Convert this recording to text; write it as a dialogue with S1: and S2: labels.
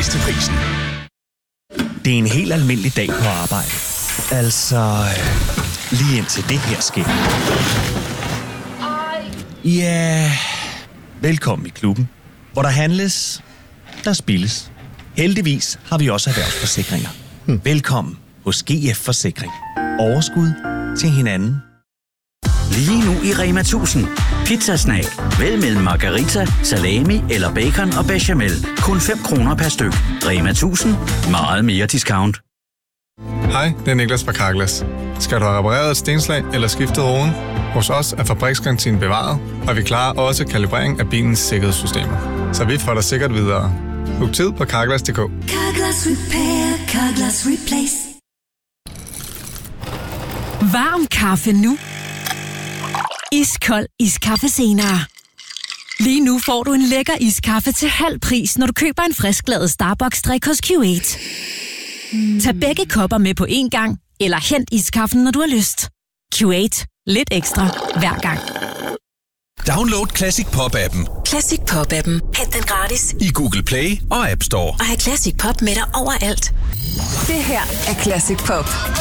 S1: bedste prisen.
S2: Det er en helt almindelig dag på arbejde. Altså, lige indtil det her sker. Ja, velkommen i klubben, hvor der handles, der spilles. Heldigvis har vi også erhvervsforsikringer. Velkommen hos GF Forsikring. Overskud til hinanden.
S3: Lige nu i Rema 1000. Pizzasnag. Vælg mellem margarita, salami eller bacon og bechamel. Kun 5 kroner per styk. Rema 1000. Meget mere discount.
S4: Hej, det er Niklas fra Carglass. Skal du have repareret et stenslag eller skiftet roden? Hos os er fabriksgarantien bevaret, og vi klarer også kalibrering af bilens sikkerhedssystemer. Så vi får dig sikkert videre. Book tid på Carglass.dk.
S5: Carglass Repair, Carglass Replace.
S6: Varm kaffe nu. Iskold iskaffe senere. Lige nu får du en lækker iskaffe til halv pris, når du køber en frisklavet Starbucks-drik hos Q8. Tag begge kopper med på én gang, eller hent iskaffen, når du har lyst. Q8. Lidt ekstra hver gang.
S1: Download Classic Pop-appen.
S5: Classic Pop-appen. Hent den gratis.
S1: I Google Play og App Store.
S5: Og have Classic Pop med dig overalt.
S7: Det her er Classic Pop.